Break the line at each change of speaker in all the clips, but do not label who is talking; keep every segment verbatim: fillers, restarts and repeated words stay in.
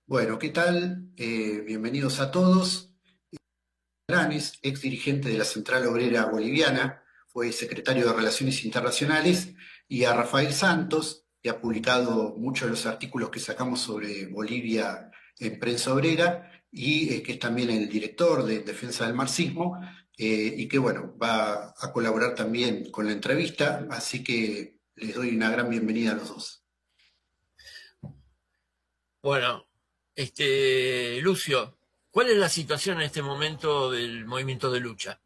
Bueno, ¿qué tal? Eh, bienvenidos a todos. Granes, ex dirigente de la Central Obrera Boliviana, fue secretario de Relaciones Internacionales, y a Rafael Santos, que ha publicado muchos de los artículos que sacamos sobre Bolivia en Prensa Obrera, y eh, que es también el director de Defensa del Marxismo, eh, y que, bueno, va a colaborar también con la entrevista, así que les doy una gran bienvenida a los dos.
Bueno, este, Lucio, ¿cuál es la situación en este momento del movimiento de lucha?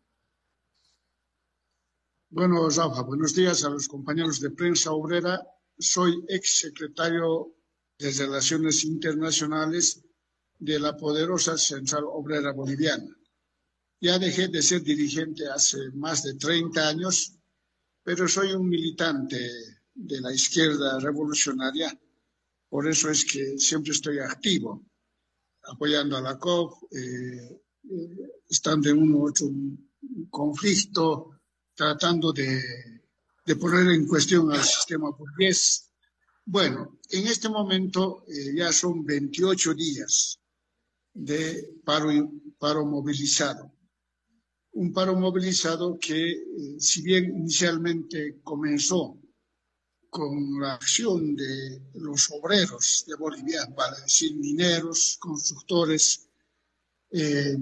Bueno, Rafa, buenos días a los compañeros de Prensa Obrera. Soy ex secretario de Relaciones Internacionales de la poderosa Central Obrera Boliviana. Ya dejé de ser dirigente hace más de treinta años, pero soy un militante de la izquierda revolucionaria. Por eso es que siempre estoy activo, apoyando a la C O P, eh, eh, estando en un otro conflicto, tratando de, de poner en cuestión al sistema burgués. Bueno, en este momento eh, ya son veintiocho días de paro, paro movilizado. Un paro movilizado que, eh, si bien inicialmente comenzó con la acción de los obreros de Bolivia, para decir mineros, constructores, eh,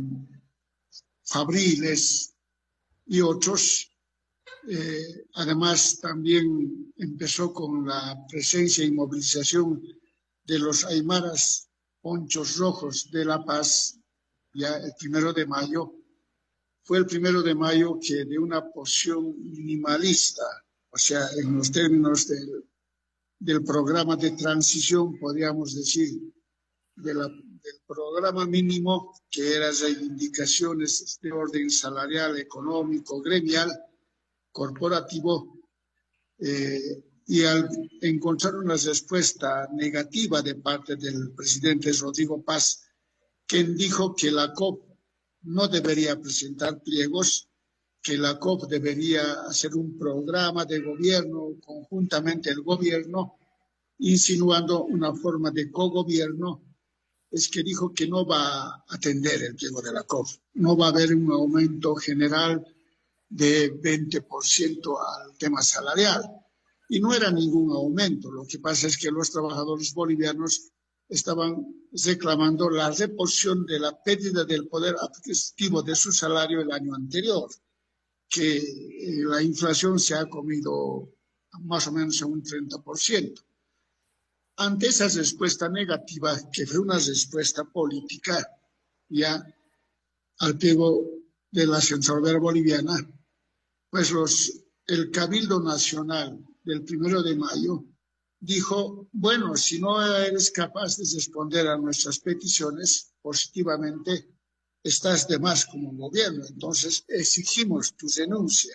fabriles y otros. Eh, además, también empezó con la presencia y movilización de los aymaras ponchos rojos de La Paz, ya el primero de mayo. Fue el primero de mayo que, de una posición minimalista, o sea, en los términos del, del programa de transición, podríamos decir, de la, del programa mínimo, que eran reivindicaciones de orden salarial, económico, gremial, corporativo, eh, y al encontrar una respuesta negativa de parte del presidente Rodrigo Paz, quien dijo que la C O P no debería presentar pliegos, que la C O P debería hacer un programa de gobierno conjuntamente el gobierno, insinuando una forma de cogobierno, es que dijo que no va a atender el pliego de la C O P, no va a haber un aumento general de veinte por ciento al tema salarial. Y no era ningún aumento. Lo que pasa es que los trabajadores bolivianos estaban reclamando la reposición de la pérdida del poder adquisitivo de su salario el año anterior, que la inflación se ha comido más o menos en un treinta por ciento. Ante esa respuesta negativa, que fue una respuesta política ya al pliego de la Central Obrera Boliviana, pues los, el Cabildo Nacional del primero de mayo dijo, bueno, si no eres capaz de responder a nuestras peticiones positivamente, estás de más como gobierno, entonces exigimos tu renuncia.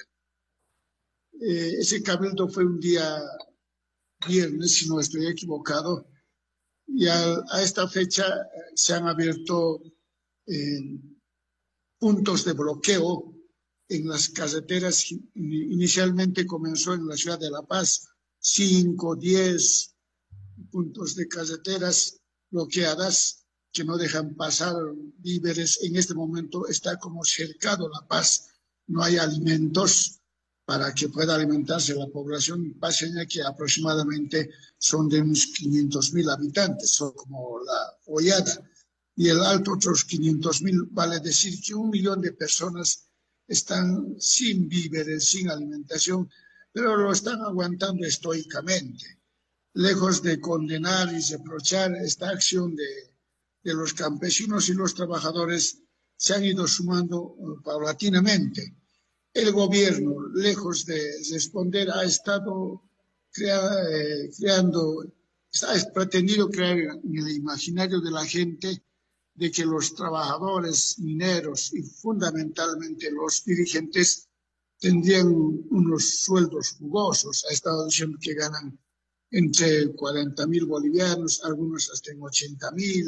Eh, ese cabildo fue un día viernes, si no estoy equivocado, y a, a esta fecha se han abierto eh, puntos de bloqueo en las carreteras. Inicialmente comenzó en la ciudad de La Paz, cinco, diez puntos de carreteras bloqueadas que no dejan pasar víveres. En este momento está como cercado La Paz, no hay alimentos para que pueda alimentarse la población paseña, que aproximadamente son de unos quinientos mil habitantes, son como la Hollada. Y el Alto otros quinientos mil, vale decir que un millón de personas están sin víveres, sin alimentación, pero lo están aguantando estoicamente. Lejos de condenar y reprochar esta acción de, de los campesinos y los trabajadores, se han ido sumando uh, paulatinamente. El gobierno, lejos de responder, ha estado crea, eh, creando, ha pretendido crear en el imaginario de la gente de que los trabajadores mineros y fundamentalmente los dirigentes tendrían unos sueldos jugosos. Ha estado diciendo que ganan entre cuarenta mil bolivianos, algunos hasta en ochenta mil.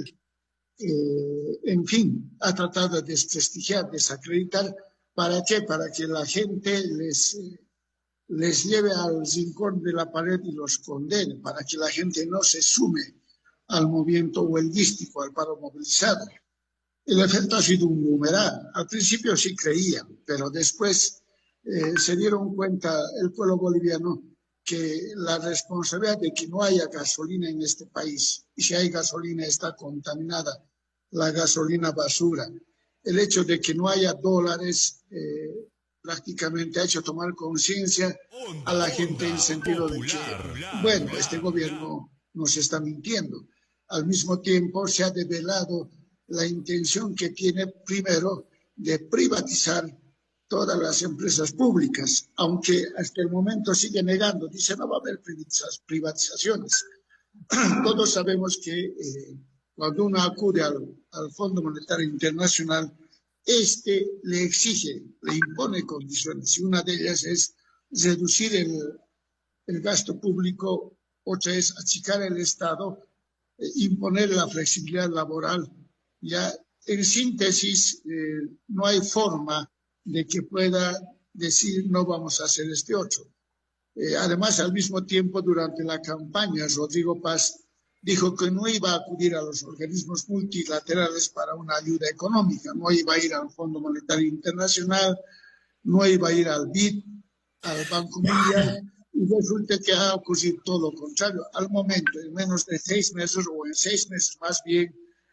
Eh, en fin, ha tratado de desprestigiar, desacreditar. ¿Para qué? Para que la gente les, eh, les lleve al rincón de la pared y los condene, para que la gente no se sume al movimiento huelguístico, al paro movilizado. El efecto ha sido un boomerang. Al principio sí creían, pero después eh, se dieron cuenta el pueblo boliviano que la responsabilidad de que no haya gasolina en este país, y si hay gasolina está contaminada, la gasolina basura, el hecho de que no haya dólares eh, prácticamente ha hecho tomar conciencia a la gente en sentido de que, bueno, este gobierno nos está mintiendo. Al mismo tiempo se ha develado la intención que tiene primero de privatizar todas las empresas públicas, aunque hasta el momento sigue negando, dice no va a haber privatizaciones. Todos sabemos que eh, cuando uno acude al, al Fondo Monetario Internacional, este le exige, le impone condiciones, y una de ellas es reducir el, el gasto público, otra es achicar el Estado, eh, imponer la flexibilidad laboral. Ya, en síntesis, eh, no hay forma de que pueda decir no vamos a hacer este otro. Eh, además, al mismo tiempo, durante la campaña, Rodrigo Paz dijo que no iba a acudir a los organismos multilaterales para una ayuda económica, no iba a ir al Fondo Monetario Internacional, no iba a ir al B I D, al Banco Mundial, y resulta que ha ocurrido todo lo contrario. Al momento, en menos de seis meses, o en seis meses más bien,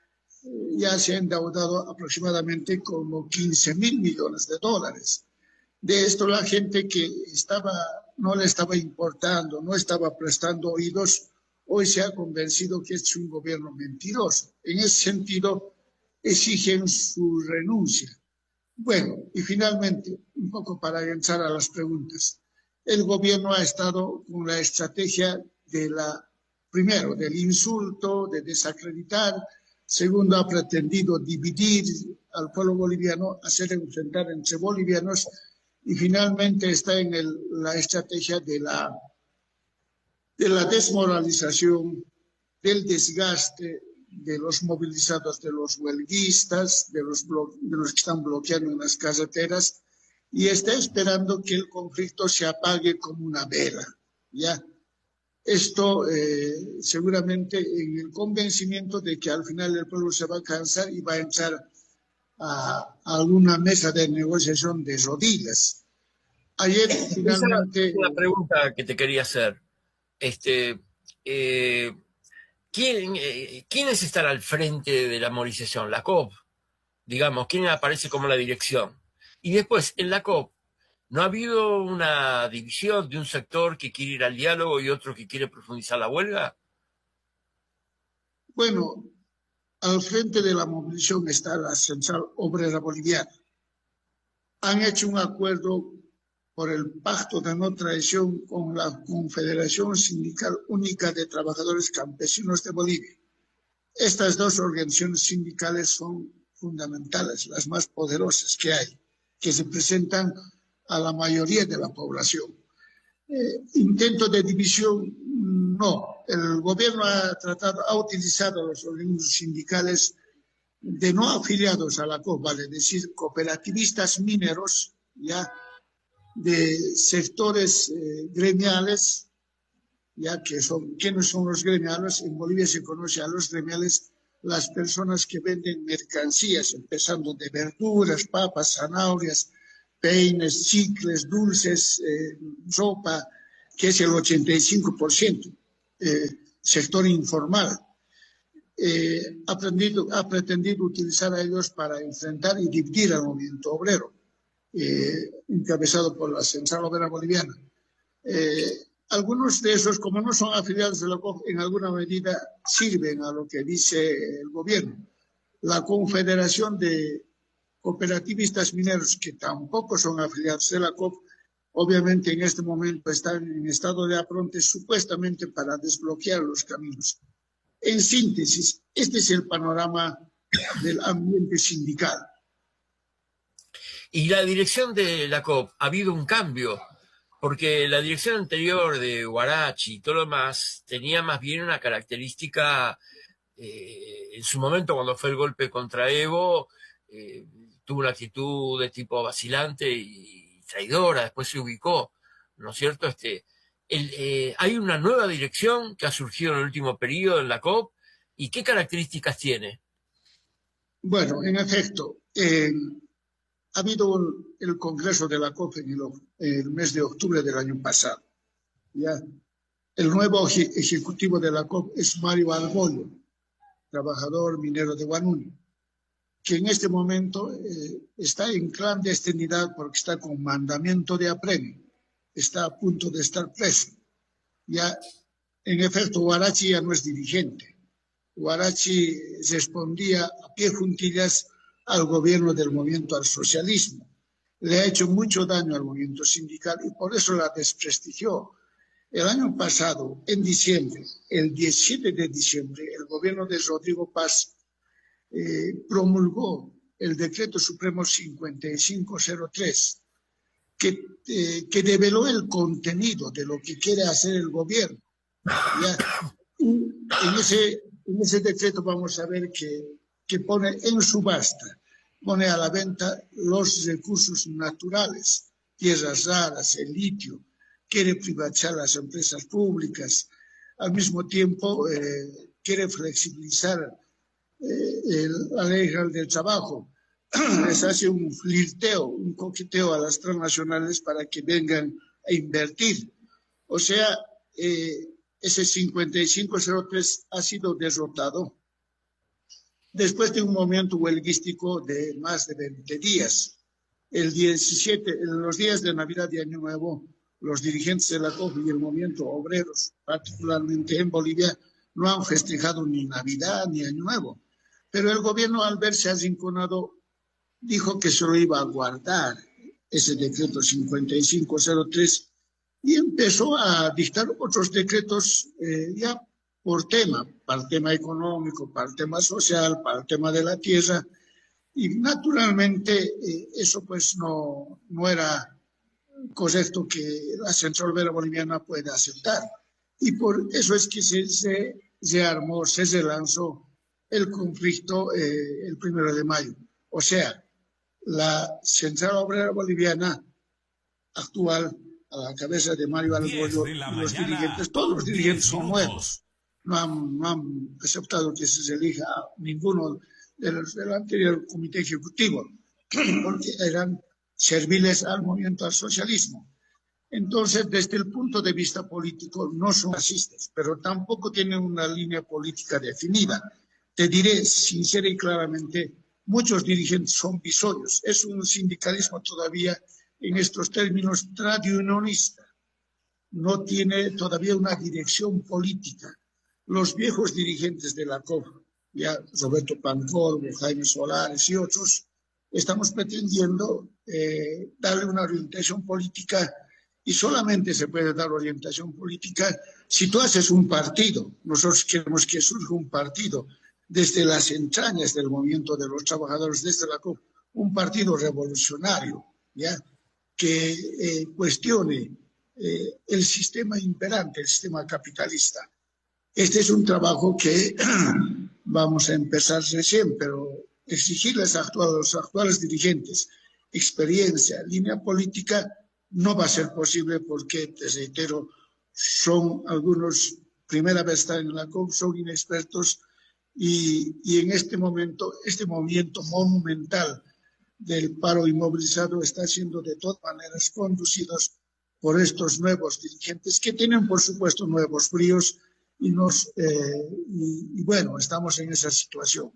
ya se ha endeudado aproximadamente como quince mil millones de dólares. De esto la gente que estaba, no le estaba importando, no estaba prestando oídos, hoy se ha convencido que es un gobierno mentiroso. En ese sentido, exigen su renuncia. Bueno, y finalmente, un poco para entrar a las preguntas, el gobierno ha estado con la estrategia de la, primero, del insulto, de desacreditar. Segundo, ha pretendido dividir al pueblo boliviano, hacer enfrentar entre bolivianos, y finalmente está en el, la estrategia de la, de la desmoralización, del desgaste de los movilizados, de los huelguistas, de los, de los que están bloqueando en las carreteras, y está esperando que el conflicto se apague como una vela, ¿ya? Esto eh, seguramente en el convencimiento de que al final el pueblo se va a cansar y va a entrar a, a alguna mesa de negociación de rodillas. Ayer finalmente...
Esa es una pregunta que te quería hacer. Este, eh, ¿quién, eh, ¿Quiénes están al frente de la movilización? La C O P, digamos, ¿quién aparece como la dirección? Y después, en la C O P, ¿no ha habido una división de un sector que quiere ir al diálogo y otro que quiere profundizar la huelga?
Bueno, al frente de la movilización está la Central Obrera Boliviana. Han hecho un acuerdo por el pacto de no traición con la Confederación Sindical Única de Trabajadores Campesinos de Bolivia. Estas dos organizaciones sindicales son fundamentales, las más poderosas que hay, que representan a la mayoría de la población. Eh, intento de división, no. El gobierno ha tratado, ha utilizado a los organismos sindicales de no afiliados a la C O P, vale decir, cooperativistas mineros, ya, de sectores eh, gremiales, ya que son, ¿quiénes son los gremiales? En Bolivia se conoce a los gremiales las personas que venden mercancías, empezando de verduras, papas, zanahorias, peines, chicles, dulces, eh, ropa, que es el ochenta y cinco por ciento, eh, sector informal. Eh, ha, aprendido, ha pretendido utilizar a ellos para enfrentar y dividir al movimiento obrero, eh, encabezado por la Central Obrera Boliviana. Eh, algunos de esos, como no son afiliados de la C O P, en alguna medida sirven a lo que dice el gobierno. La Confederación de Cooperativistas Mineros, que tampoco son afiliados de la C O P, obviamente en este momento están en estado de apronte supuestamente para desbloquear los caminos. En síntesis, este es el panorama del ambiente sindical.
Y la dirección de la C O P, ha habido un cambio, porque la dirección anterior de Huarachi y todo lo demás tenía más bien una característica, eh, en su momento cuando fue el golpe contra Evo, eh, tuvo una actitud de tipo vacilante y traidora, después se ubicó, ¿no es cierto? Este, el, eh, hay una nueva dirección que ha surgido en el último periodo en la C O P, ¿Y qué características tiene?
Bueno, en efecto, eh, ha habido un, el Congreso de la C O P en el, el mes de octubre del año pasado. ¿Ya? El nuevo ejecutivo de la C O P es Mario Argollo, trabajador minero de Huánuco, que en este momento eh, está en clandestinidad porque está con mandamiento de apremio, está a punto de estar preso. Ya, en efecto, Huarachi ya no es dirigente. Huarachi respondía a pie juntillas al gobierno del movimiento al socialismo. Le ha hecho mucho daño al movimiento sindical y por eso la desprestigió. El año pasado, en diciembre, el diecisiete de diciembre, el gobierno de Rodrigo Paz eh, promulgó el decreto supremo cincuenta y cinco cero tres, que, eh, que develó el contenido de lo que quiere hacer el gobierno. ¿Ya? En ese, en ese decreto vamos a ver que, que pone en subasta, pone a la venta los recursos naturales, tierras raras, el litio, quiere privatizar las empresas públicas, al mismo tiempo eh, quiere flexibilizar eh, el, la ley general del trabajo, les hace un flirteo, un coqueteo a las transnacionales para que vengan a invertir. O sea, eh, ese cincuenta y cinco cero tres ha sido derrotado después de un momento huelguístico de más de veinte días. El diecisiete, en los días de Navidad y Año Nuevo, los dirigentes de la C O P y el movimiento obreros, particularmente en Bolivia, no han festejado ni Navidad ni Año Nuevo. Pero el gobierno, al verse arrinconado, dijo que se lo iba a guardar, ese decreto cincuenta y cinco cero tres, y empezó a dictar otros decretos eh, ya por tema, para el tema económico, para el tema social, para el tema de la tierra, y naturalmente eh, eso pues no, no era correcto que la Central Obrera Boliviana pueda aceptar. Y por eso es que se, se, se armó, se relanzó el conflicto eh, el primero de mayo. O sea, la Central Obrera Boliviana actual, a la cabeza de Mario Argollo, y los dirigentes, todos los dirigentes son nuevos. No han, no han aceptado que se elija a ninguno de los, del anterior comité ejecutivo, porque eran serviles al movimiento al socialismo. Entonces, desde el punto de vista político, no son fascistas, pero tampoco tienen una línea política definida. Te diré sincera y claramente, muchos dirigentes son visorios. Es un sindicalismo todavía, en estos términos, tradiunionista. No tiene todavía una dirección política. Los viejos dirigentes de la C O P, ya Roberto Pancol, Jaime Solares y otros, estamos pretendiendo eh, darle una orientación política, y solamente se puede dar orientación política si tú haces un partido. Nosotros queremos que surja un partido desde las entrañas del movimiento de los trabajadores, desde la C O P, un partido revolucionario, ¿ya? que eh, cuestione eh, el sistema imperante, el sistema capitalista. Este es un trabajo que vamos a empezar recién, pero exigirles a los actuales dirigentes experiencia, línea política, no va a ser posible porque, te reitero, son algunos, primera vez están en la C O P, son inexpertos y, y en este momento, este movimiento monumental del paro inmovilizado está siendo de todas maneras conducidos por estos nuevos dirigentes que tienen, por supuesto, nuevos bríos y, nos, eh, y, y bueno, estamos en esa situación.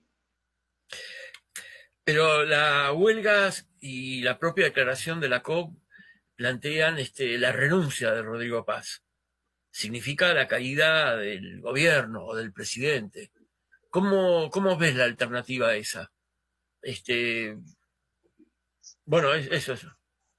Pero la huelga y la propia declaración de la C O P plantean este, la renuncia de Rodrigo Paz. Significa la caída del gobierno o del presidente. ¿Cómo, cómo ves la alternativa esa? Este, bueno, es, eso, eso.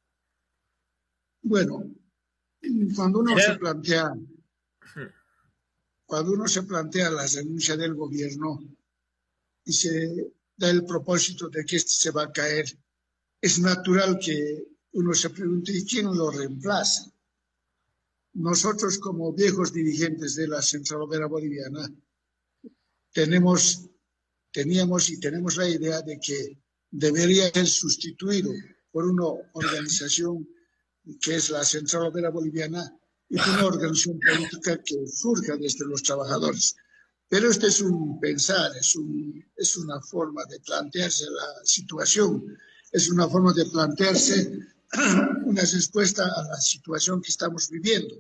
Bueno, cuando uno
¿Era?
se plantea, cuando uno se plantea la renuncia del gobierno y se da el propósito de que este se va a caer, es natural que uno se pregunte, ¿y quién lo reemplaza? Nosotros, como viejos dirigentes de la Central Obrera Boliviana, tenemos, teníamos y tenemos la idea de que debería ser sustituido por una organización que es la Central Obrera Boliviana y una organización política que surja desde los trabajadores. Pero este es un pensar, es, un, es una forma de plantearse la situación, es una forma de plantearse una respuesta a la situación que estamos viviendo.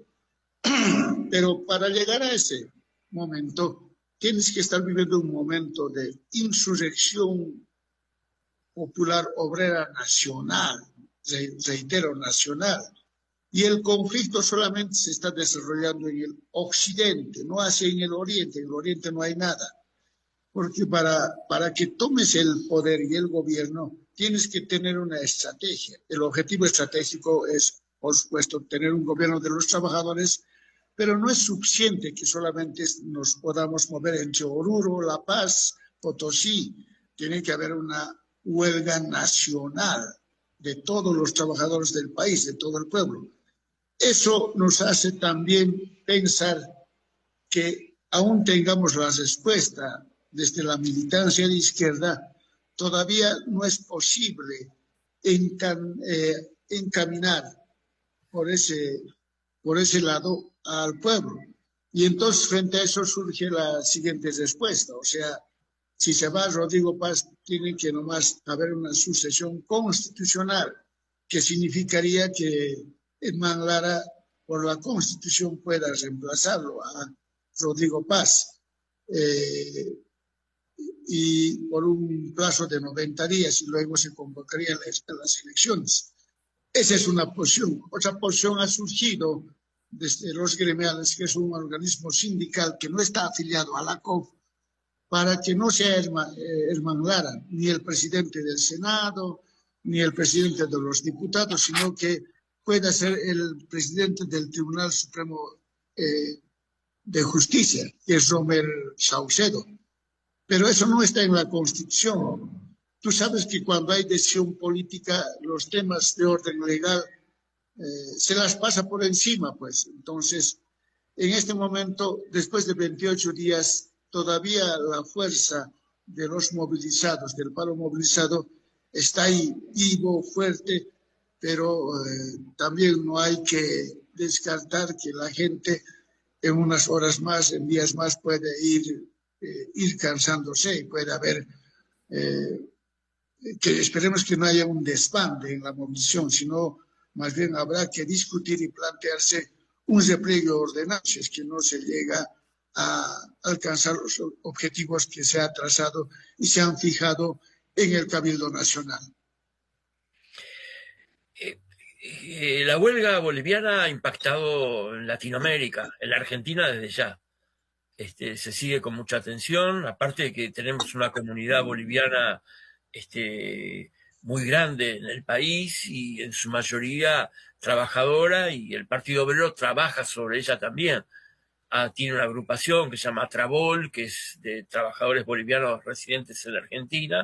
Pero para llegar a ese momento, tienes que estar viviendo un momento de insurrección popular obrera nacional, reitero, nacional. Y el conflicto solamente se está desarrollando en el occidente, no hacia en el oriente. En el oriente no hay nada. Porque para, para que tomes el poder y el gobierno, tienes que tener una estrategia. El objetivo estratégico es, por supuesto, tener un gobierno de los trabajadores, pero no es suficiente que solamente nos podamos mover entre Oruro, La Paz, Potosí. Tiene que haber una huelga nacional de todos los trabajadores del país, de todo el pueblo. Eso nos hace también pensar que aún tengamos la respuesta desde la militancia de izquierda, todavía no es posible encam eh, encaminar por ese, por ese lado al pueblo. Y entonces frente a eso surge la siguiente respuesta, o sea, si se va Rodrigo Paz, tiene que nomás haber una sucesión constitucional, que significaría que Edman Lara, por la Constitución, pueda reemplazarlo a Rodrigo Paz. Eh, y por un plazo de noventa días y luego se convocarían las, las elecciones. Esa es una posición. Otra posición ha surgido desde los gremiales, que es un organismo sindical que no está afiliado a la C O F, para que no sea Edman, eh, Edman Lara, ni el presidente del Senado, ni el presidente de los diputados, sino que pueda ser el presidente del Tribunal Supremo eh, de Justicia, que es Romer Saucedo. Pero eso no está en la Constitución. Tú sabes que cuando hay decisión política, los temas de orden legal eh, se las pasa por encima, pues. Entonces, en este momento, después de veintiocho días, todavía la fuerza de los movilizados, del paro movilizado, está ahí vivo, fuerte, pero eh, también no hay que descartar que la gente en unas horas más, en días más, puede ir, eh, ir cansándose y puede haber, eh, que esperemos que no haya un desbande en la movilización, sino más bien habrá que discutir y plantearse un repliegue ordenado, si es que no se llega a alcanzar los objetivos que se ha trazado y se han fijado en el Cabildo Nacional.
Eh, eh, la huelga boliviana ha impactado en Latinoamérica, en la Argentina desde ya. Este, se sigue con mucha atención, aparte de que tenemos una comunidad boliviana este, muy grande en el país y en su mayoría trabajadora, y el Partido Obrero trabaja sobre ella también. Ah, tiene una agrupación que se llama Trabol, que es de trabajadores bolivianos residentes en la Argentina,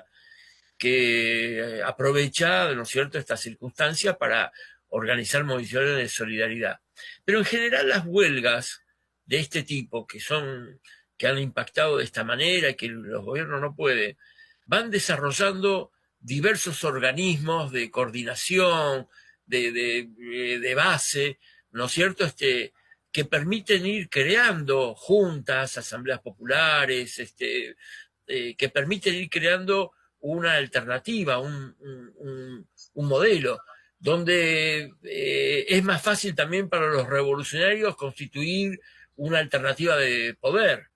que aprovecha, ¿no es cierto?, esta circunstancia para organizar movilizaciones de solidaridad. Pero en general las huelgas de este tipo, que son, que han impactado de esta manera y que los gobiernos no pueden, van desarrollando diversos organismos de coordinación, de, de, de base, ¿no es cierto?, este, que permiten ir creando juntas, asambleas populares, este, eh, que permiten ir creando una alternativa, un, un, un modelo, donde eh, es más fácil también para los revolucionarios constituir una alternativa de poder.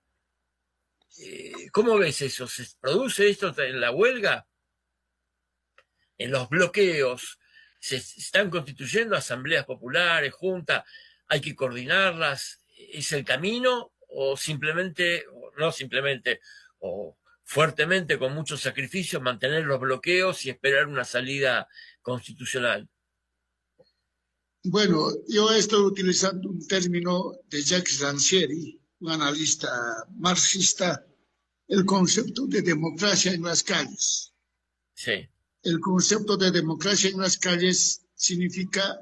Eh, ¿Cómo ves eso? ¿Se produce esto en la huelga? En los bloqueos se están constituyendo asambleas populares, juntas, hay que coordinarlas. ¿Es el camino o simplemente, o no simplemente, o fuertemente, con muchos sacrificios, mantener los bloqueos y esperar una salida constitucional?
Bueno, yo estoy utilizando un término de Jacques Rancière, un analista marxista, el concepto de democracia en las calles.
Sí.
El concepto de democracia en las calles significa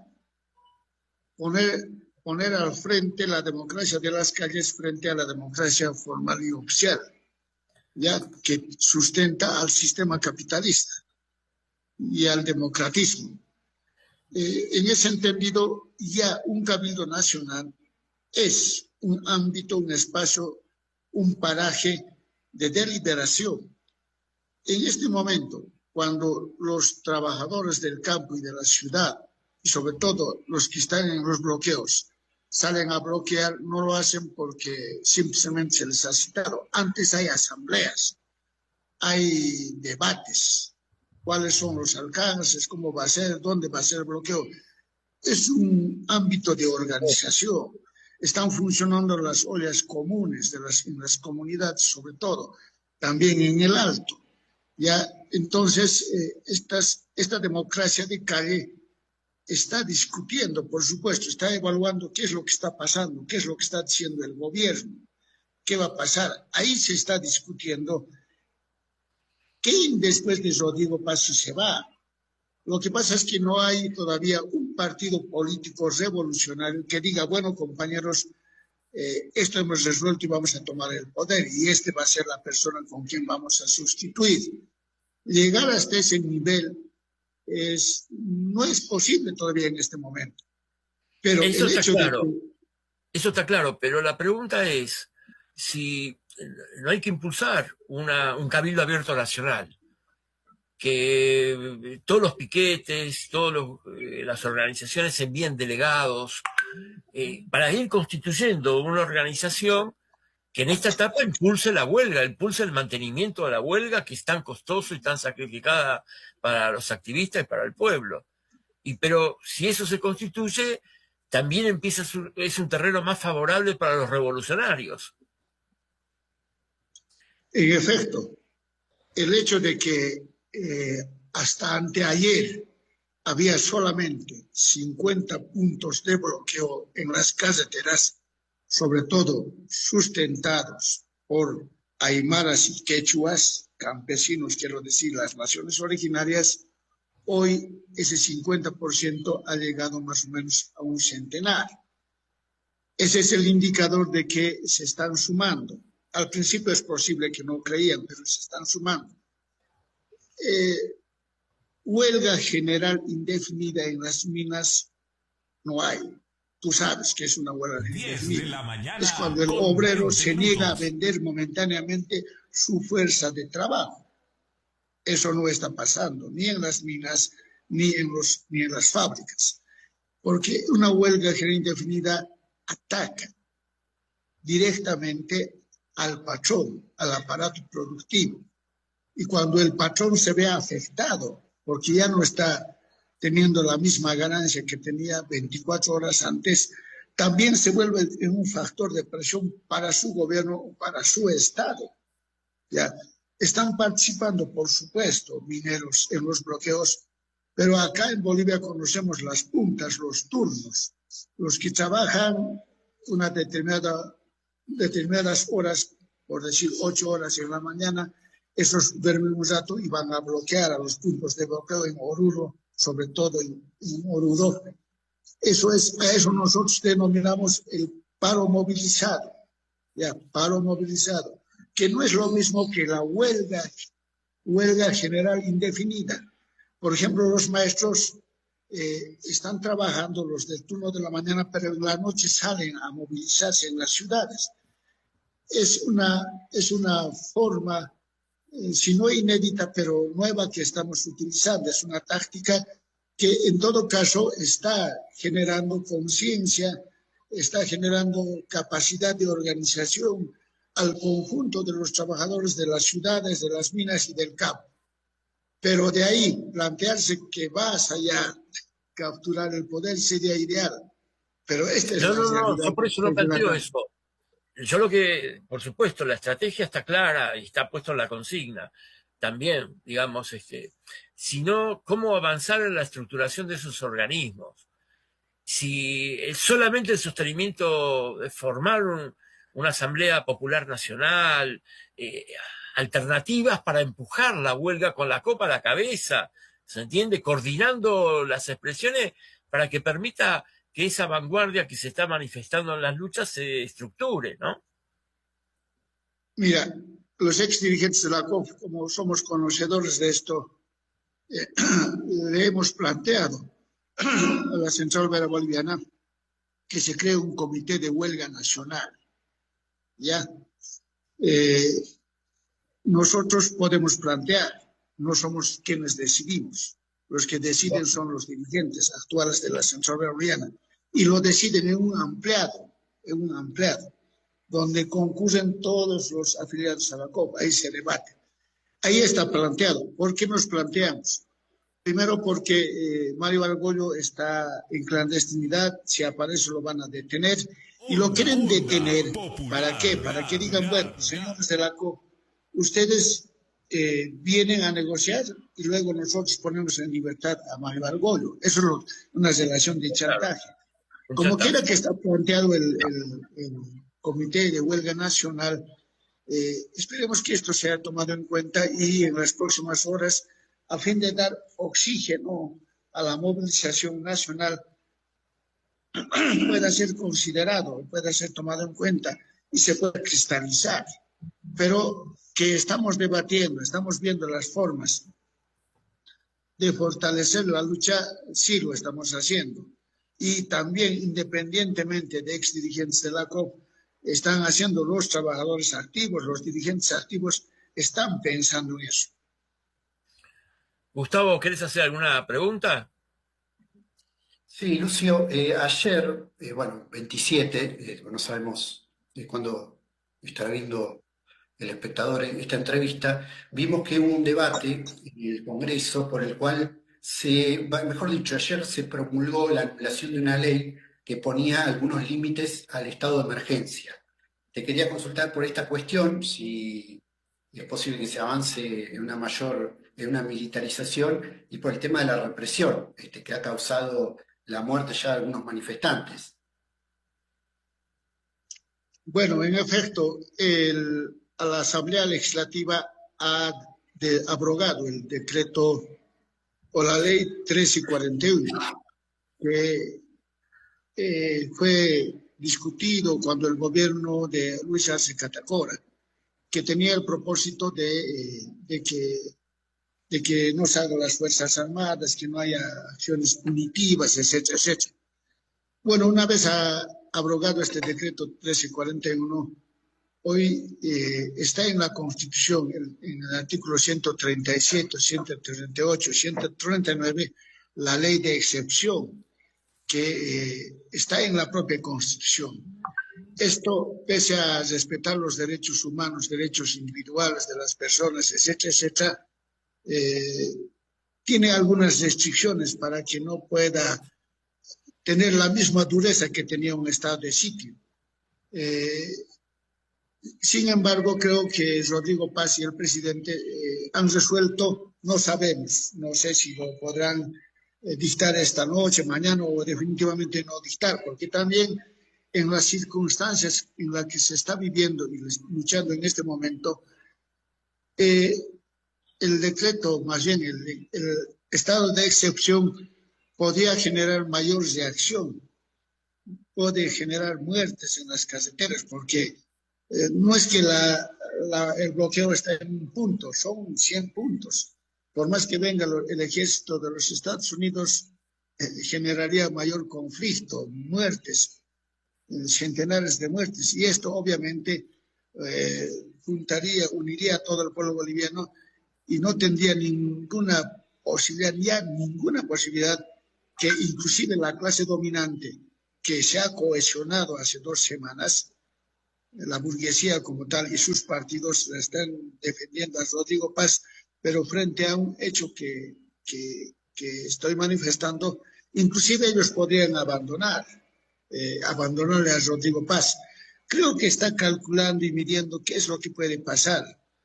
poner, poner al frente la democracia de las calles frente a la democracia formal y oficial, ya que sustenta al sistema capitalista y al democratismo. Eh, en ese entendido, ya un cabildo nacional es un ámbito, un espacio un paraje de deliberación. En este momento, cuando los trabajadores del campo y de la ciudad, y sobre todo los que están en los bloqueos, salen a bloquear, no lo hacen porque simplemente se les ha citado. Antes hay asambleas, hay debates, cuáles son los alcances, cómo va a ser, dónde va a ser el bloqueo. Es un ámbito de organización. Están funcionando las ollas comunes de las, en las comunidades, sobre todo, también en el Alto. Ya, entonces, eh, estas, esta democracia de calle está discutiendo, por supuesto, está evaluando qué es lo que está pasando, qué es lo que está diciendo el gobierno, qué va a pasar. Ahí se está discutiendo quién después de Rodrigo Pazzo se va. Lo que pasa es que no hay todavía un partido político revolucionario que diga, bueno, compañeros, eh, esto hemos resuelto y vamos a tomar el poder y este va a ser la persona con quien vamos a sustituir. Llegar hasta ese nivel es, no es posible todavía en este momento. Pero
Eso
el
está
hecho
claro,
de que,
eso está claro, pero la pregunta es si no hay que impulsar una, un cabildo abierto nacional, que todos los piquetes, todas eh, las organizaciones envíen delegados eh, para ir constituyendo una organización que en esta etapa impulse la huelga, impulse el mantenimiento de la huelga, que es tan costoso y tan sacrificada para los activistas y para el pueblo. Y pero si eso se constituye, también empieza su, es un terreno más favorable para los revolucionarios.
en efecto, el hecho de que eh, hasta anteayer había solamente cincuenta puntos de bloqueo en las carreteras, sobre todo sustentados por aymaras y quechuas, campesinos, quiero decir, las naciones originarias, hoy ese cincuenta por ciento ha llegado más o menos a un centenar. Ese es el indicador de que se están sumando. Al principio es posible que no creían, pero se están sumando. Eh, huelga general indefinida en las minas no hay. Tú sabes que es una huelga indefinida. Es cuando el obrero se niega a vender momentáneamente su fuerza de trabajo. Eso no está pasando ni en las minas ni en, los, ni en las fábricas. Porque una huelga general indefinida ataca directamente al patrón, al aparato productivo. Y cuando el patrón se ve afectado, porque ya no está teniendo la misma ganancia que tenía veinticuatro horas antes, también se vuelve un factor de presión para su gobierno o para su Estado. ¿Ya? Están participando, por supuesto, mineros en los bloqueos, pero acá en Bolivia conocemos las puntas, los turnos, los que trabajan unas determinada, determinadas horas, por decir ocho horas en la mañana, esos duermen un rato y van a bloquear a los puntos de bloqueo en Oruro, sobre todo en, en Oruro. Eso es, a eso nosotros denominamos el paro movilizado, ya, paro movilizado, que no es lo mismo que la huelga, huelga general indefinida. Por ejemplo, los maestros eh, están trabajando, los del turno de la mañana, pero en la noche salen a movilizarse en las ciudades. Es una, es una forma, eh, si no inédita, pero nueva que estamos utilizando. Es una táctica que en todo caso está generando conciencia, está generando capacidad de organización al conjunto de los trabajadores de las ciudades, de las minas y del campo. Pero de ahí plantearse que vas allá a capturar el poder sería ideal. Pero esta es
no,
la
no,
realidad.
no, yo por eso no planteo eso. Yo lo que, por supuesto, la estrategia está clara y está puesto en la consigna. También, digamos, este, sino cómo avanzar en la estructuración de esos organismos. Si solamente el sostenimiento de formar un, una Asamblea Popular Nacional, eh, alternativas para empujar la huelga con la copa a la cabeza, ¿se entiende? Coordinando las expresiones para que permita que esa vanguardia que se está manifestando en las luchas se estructure, ¿no?
Mira, los ex dirigentes de la C O F, como somos conocedores de esto, eh, le hemos planteado a la Central Obrera Boliviana que se cree un comité de huelga nacional, ¿ya? Eh, nosotros podemos plantear, no somos quienes decidimos. Los que deciden son los dirigentes actuales de la Central Bolivariana y lo deciden en un ampliado, en un ampliado, donde concurren todos los afiliados a la C O P. Ahí se debate. Ahí está planteado. ¿Por qué nos planteamos? Primero porque eh, Mario Bergoglio está en clandestinidad, si aparece lo van a detener y lo quieren detener. ¿Para qué? Para que digan, bueno, señores de la C O P, ustedes eh, vienen a negociar y luego nosotros ponemos en libertad a Mario Bergoglio. Eso es lo, una relación de chantaje. Como quiera que está planteado el, el, el Comité de Huelga Nacional, eh, esperemos que esto sea tomado en cuenta y en las próximas horas, a fin de dar oxígeno a la movilización nacional, pueda ser considerado, pueda ser tomado en cuenta y se pueda cristalizar. Pero que estamos debatiendo, estamos viendo las formas de fortalecer la lucha, sí lo estamos haciendo. Y también, independientemente de ex dirigentes de la C O P, están haciendo los trabajadores activos, los dirigentes activos están pensando en eso.
Gustavo, ¿querés hacer alguna pregunta?
Sí, Lucio, eh, ayer, eh, bueno, veintisiete, eh, no sabemos eh, cuándo estará viendo el espectador esta entrevista, vimos que hubo un debate en el Congreso por el cual se, mejor dicho, ayer se promulgó la anulación de una ley que ponía algunos límites al estado de emergencia. Te quería consultar por esta cuestión, si es posible que se avance en una mayor, en una militarización y por el tema de la represión, este, que ha causado la muerte ya de algunos manifestantes.
Bueno, en efecto, el, a la Asamblea Legislativa ha de, abrogado el decreto o la ley trece cuarenta y uno, que eh, fue discutido cuando el gobierno de Luis Arce Catacora, que tenía el propósito de, de, que, de que no salgan las Fuerzas Armadas, que no haya acciones punitivas, etcétera, etcétera. Bueno, una vez ha abrogado este decreto trece cuarenta y uno, hoy eh, está en la Constitución, en, en el artículo ciento treinta y siete, ciento treinta y ocho, ciento treinta y nueve, la ley de excepción, que eh, está en la propia Constitución. Esto, pese a respetar los derechos humanos, derechos individuales de las personas, etcétera, etcétera, eh, tiene algunas restricciones para que no pueda tener la misma dureza que tenía un estado de sitio. Eh, sin embargo, creo que Rodrigo Paz y el presidente eh, han resuelto, no sabemos, no sé si lo podrán eh, dictar esta noche, mañana o definitivamente no dictar, porque también en las circunstancias en las que se está viviendo y luchando en este momento, eh, el decreto, más bien el, el estado de excepción, podría generar mayor reacción, puede generar muertes en las carreteras, porque eh, no es que la, la, el bloqueo está en un punto, son cien puntos. Por más que venga lo, el ejército de los Estados Unidos, eh, generaría mayor conflicto, muertes, eh, centenares de muertes, y esto obviamente eh, juntaría, uniría a todo el pueblo boliviano y no tendría ninguna posibilidad, ya ninguna posibilidad que inclusive la clase dominante que se ha cohesionado hace dos semanas, la burguesía como tal y sus partidos la están defendiendo a Rodrigo Paz, pero frente a un hecho que, que, que estoy manifestando, inclusive ellos podrían abandonar, eh, abandonarle a Rodrigo Paz. Creo que está calculando y midiendo qué es lo que puede pasar.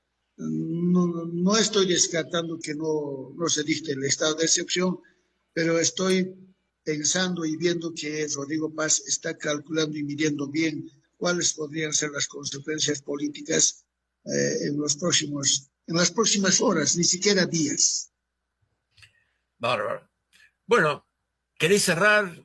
No, no estoy descartando que no, no se dicte el estado de excepción, pero estoy pensando y viendo que Rodrigo Paz está calculando y midiendo bien cuáles podrían ser las consecuencias políticas eh, en los próximos, en las próximas horas, ni siquiera días.
Bárbaro. Bueno, ¿querés cerrar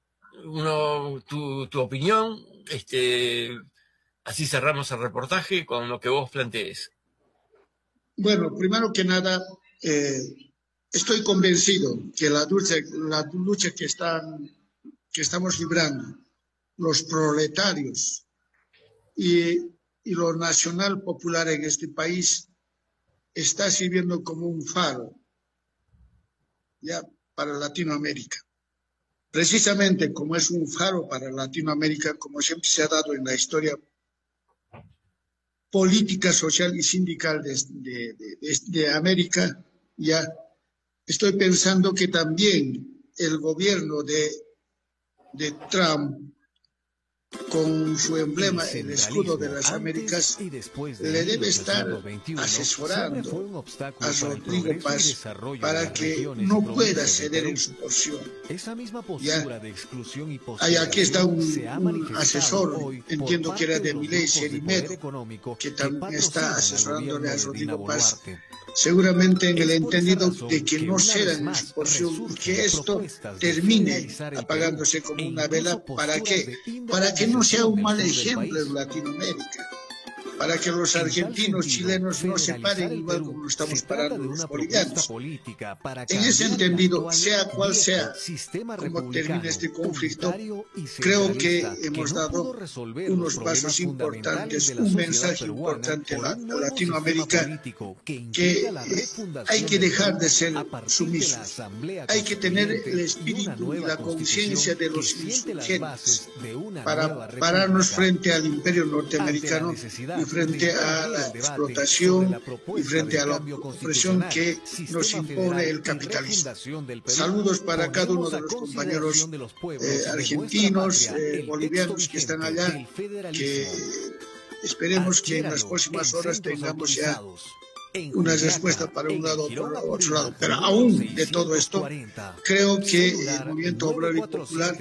uno, tu, tu opinión? Este, así cerramos el reportaje con lo que vos plantees.
Bueno, primero que nada, eh, estoy convencido que la lucha, la lucha que, están, que estamos librando los proletarios y y lo nacional popular en este país está sirviendo como un faro ya para Latinoamérica. Precisamente como es un faro para Latinoamérica, como siempre se ha dado en la historia política, social y sindical de, de, de, de América, ya estoy pensando que también el gobierno de, de Trump, con su emblema, el escudo de las Américas, de le debe estar asesorando a Rodrigo Paz para que no pueda ceder en su porción. Ya, hay, aquí está un, un asesor, entiendo que era de Milei Cerimero, que también está asesorándole a Rodrigo Paz, seguramente en el entendido de que no cedan en su porción y que esto termine apagándose como una vela. ¿Para qué? Para que no sea un mal ejemplo en Latinoamérica, para que los argentinos, chilenos no se paren igual como lo estamos parando los bolivianos. En ese entendido, sea cual sea como termine este conflicto, creo que hemos dado unos pasos importantes, un mensaje importante a Latinoamérica, que eh, hay que dejar de ser sumisos, hay que tener el espíritu y la conciencia de los insurgentes para pararnos frente al imperio norteamericano y frente a la explotación y frente a la opresión que nos impone el capitalismo. Saludos para cada uno de los compañeros eh, argentinos, eh, bolivianos que están allá, que esperemos que en las próximas horas tengamos ya una respuesta para un lado o para otro lado. Pero aún de todo esto, creo que el movimiento obrero y popular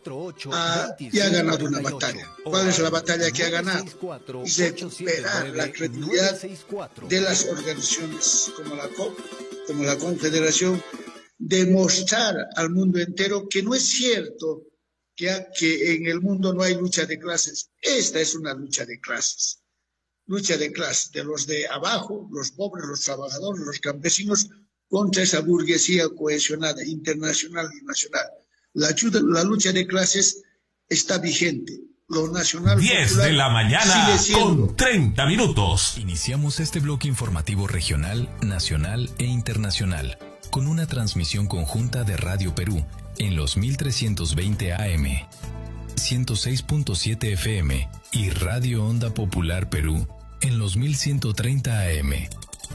ha, ya ha ganado una batalla. ¿Cuál es la batalla que ha ganado? Es recuperar la credibilidad de las organizaciones como la C O P, como la Confederación, demostrar al mundo entero que no es cierto que, que en el mundo no hay lucha de clases. Esta es una lucha de clases. Lucha de clases, de los de abajo, los pobres, los trabajadores, los campesinos, contra esa burguesía cohesionada, internacional y nacional. La, ayuda, la lucha de clases está vigente. Lo nacional
diez de la mañana
siendo...
con treinta minutos.
Iniciamos este bloque informativo regional, nacional e internacional, con una transmisión conjunta de Radio Perú en los mil trescientos veinte A M, ciento seis punto siete F M y Radio Onda Popular Perú en los mil ciento treinta A M.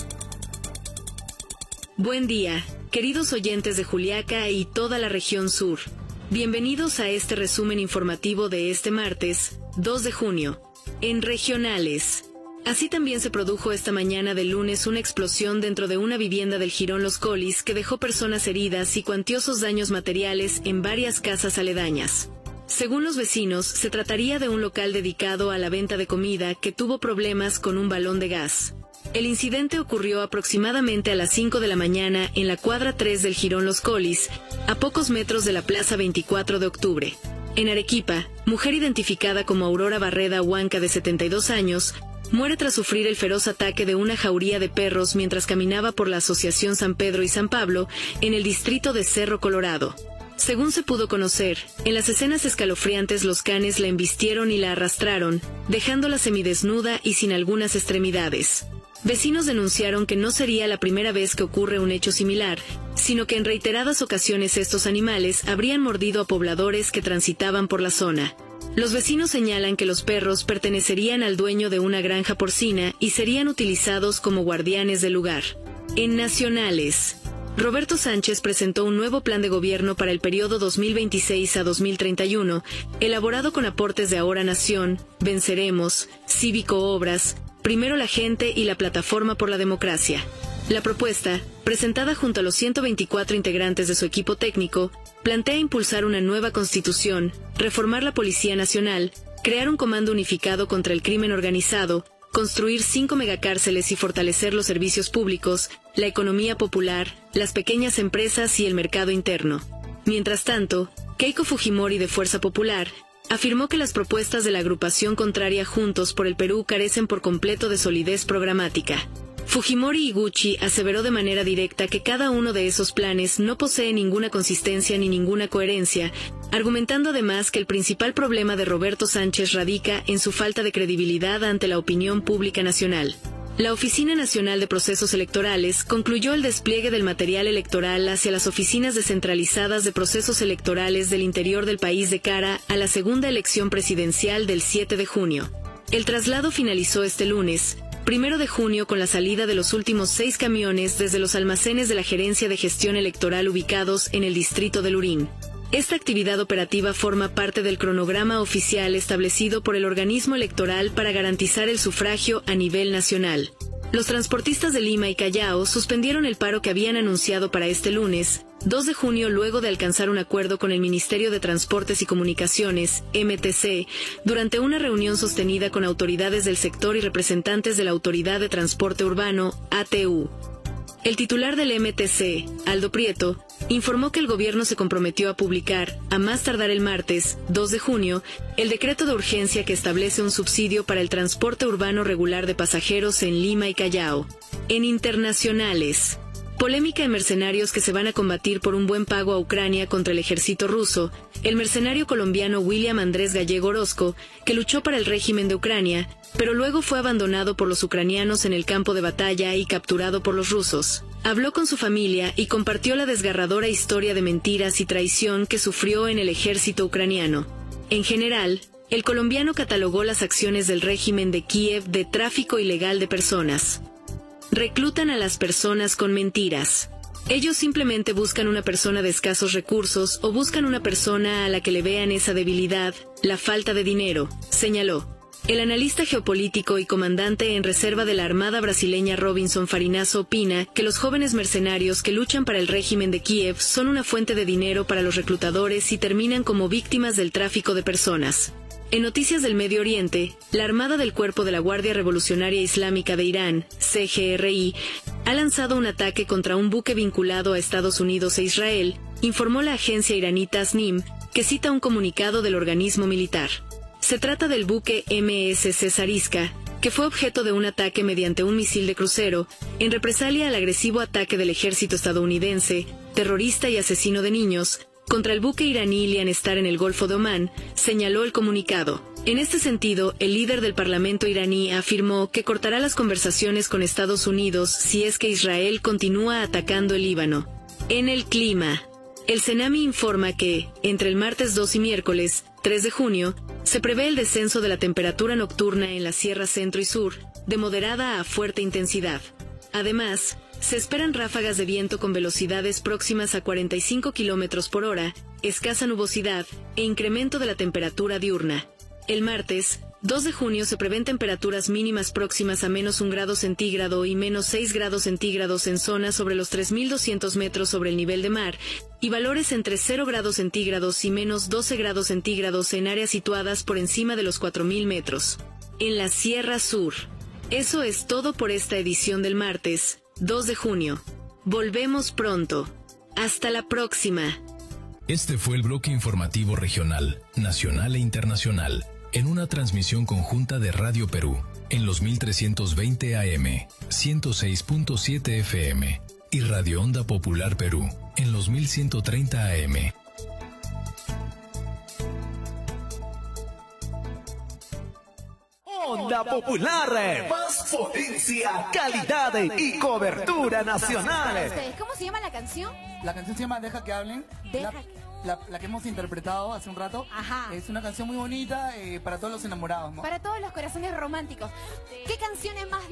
Buen día, queridos oyentes de Juliaca y toda la región sur. Bienvenidos a este resumen informativo de este martes, dos de junio. En regionales. Así también se produjo esta mañana del lunes una explosión dentro de una vivienda del Jirón Los Colis que dejó personas heridas y cuantiosos daños materiales en varias casas aledañas. Según los vecinos, se trataría de un local dedicado a la venta de comida que tuvo problemas con un balón de gas. El incidente ocurrió aproximadamente a las cinco de la mañana en la cuadra tres del Jirón Los Colis, a pocos metros de la Plaza veinticuatro de octubre. En Arequipa, mujer identificada como Aurora Barreda Huanca de setenta y dos años, muere tras sufrir el feroz ataque de una jauría de perros mientras caminaba por la Asociación San Pedro y San Pablo en el distrito de Cerro Colorado. Según se pudo conocer, en las escenas escalofriantes los canes la embistieron y la arrastraron, dejándola semidesnuda y sin algunas extremidades. Vecinos denunciaron que no sería la primera vez que ocurre un hecho similar, sino que en reiteradas ocasiones estos animales habrían mordido a pobladores que transitaban por la zona. Los vecinos señalan que los perros pertenecerían al dueño de una granja porcina y serían utilizados como guardianes del lugar. En nacionales. Roberto Sánchez presentó un nuevo plan de gobierno para el periodo dos mil veintiséis a dos mil treinta y uno, elaborado con aportes de Ahora Nación, Venceremos, Cívico Obras, Primero la Gente y la Plataforma por la Democracia. La propuesta, presentada junto a los ciento veinticuatro integrantes de su equipo técnico, plantea impulsar una nueva constitución, reformar la Policía Nacional, crear un comando unificado contra el crimen organizado, construir cinco megacárceles y fortalecer los servicios públicos, la economía popular, las pequeñas empresas y el mercado interno. Mientras tanto, Keiko Fujimori de Fuerza Popular afirmó que las propuestas de la agrupación contraria Juntos por el Perú carecen por completo de solidez programática. Fujimori Higuchi aseveró de manera directa que cada uno de esos planes no posee ninguna consistencia ni ninguna coherencia argumentando además que el principal problema de Roberto Sánchez radica en su falta de credibilidad ante la opinión pública nacional. La Oficina Nacional de Procesos Electorales concluyó el despliegue del material electoral hacia las oficinas descentralizadas de procesos electorales del interior del país de cara a la segunda elección presidencial del siete de junio. El traslado finalizó este lunes, primero de junio, con la salida de los últimos seis camiones desde los almacenes de la Gerencia de Gestión Electoral ubicados en el distrito de Lurín. Esta actividad operativa forma parte del cronograma oficial establecido por el organismo electoral para garantizar el sufragio a nivel nacional. Los transportistas de Lima y Callao suspendieron el paro que habían anunciado para este lunes, dos de junio, luego de alcanzar un acuerdo con el Ministerio de Transportes y Comunicaciones, M T C, durante una reunión sostenida con autoridades del sector y representantes de la Autoridad de Transporte Urbano, A T U. El titular del M T C, Aldo Prieto, informó que el gobierno se comprometió a publicar, a más tardar el martes, dos de junio, el decreto de urgencia que establece un subsidio para el transporte urbano regular de pasajeros en Lima y Callao. En internacionales, polémica en mercenarios que se van a combatir por un buen pago a Ucrania contra el ejército ruso. El mercenario colombiano William Andrés Gallego Orozco, que luchó para el régimen de Ucrania, pero luego fue abandonado por los ucranianos en el campo de batalla y capturado por los rusos, habló con su familia y compartió la desgarradora historia de mentiras y traición que sufrió en el ejército ucraniano. En general, el colombiano catalogó las acciones del régimen de Kiev de tráfico ilegal de personas. Reclutan a las personas con mentiras. Ellos simplemente buscan una persona de escasos recursos o buscan una persona a la que le vean esa debilidad, la falta de dinero, señaló. El analista geopolítico y comandante en reserva de la Armada brasileña Robinson Farinazo opina que los jóvenes mercenarios que luchan para el régimen de Kiev son una fuente de dinero para los reclutadores y terminan como víctimas del tráfico de personas. En noticias del Medio Oriente, la Armada del Cuerpo de la Guardia Revolucionaria Islámica de Irán, C G R I, ha lanzado un ataque contra un buque vinculado a Estados Unidos e Israel, informó la agencia iraní Tasnim, que cita un comunicado del organismo militar. Se trata del buque M S Cesariska, que fue objeto de un ataque mediante un misil de crucero, en represalia al agresivo ataque del ejército estadounidense, terrorista y asesino de niños, contra el buque iraní Lian Star en el Golfo de Omán, señaló el comunicado. En este sentido, el líder del Parlamento iraní afirmó que cortará las conversaciones con Estados Unidos si es que Israel continúa atacando el Líbano. En el clima, el CENAMI informa que, entre el martes dos y miércoles, tres de junio, se prevé el descenso de la temperatura nocturna en la Sierra Centro y Sur, de moderada a fuerte intensidad. Además, se esperan ráfagas de viento con velocidades próximas a cuarenta y cinco kilómetros por hora, escasa nubosidad e incremento de la temperatura diurna. El martes, dos de junio, se prevén temperaturas mínimas próximas a menos un grado centígrado y menos seis grados centígrados en zonas sobre los tres mil doscientos metros sobre el nivel de mar, y valores entre cero grados centígrados y menos doce grados centígrados en áreas situadas por encima de los cuatro mil metros. En la Sierra Sur. Eso es todo por esta edición del martes, dos de junio. Volvemos pronto. Hasta la próxima.
Este fue el bloque informativo regional, nacional e internacional, en una transmisión conjunta de Radio Perú, en los mil trescientos veinte A M, ciento seis punto siete F M, y Radio Onda Popular Perú, en los mil ciento treinta A M.
Onda Popular, más potencia, calidad y cobertura nacional.
¿Cómo se llama la canción?
La canción se llama Deja que hablen.
Deja
la, la, la que hemos interpretado hace un rato.
Ajá.
Es una canción muy bonita eh, para todos los enamorados, ¿no?
Para todos los corazones románticos. ¿Qué canción es más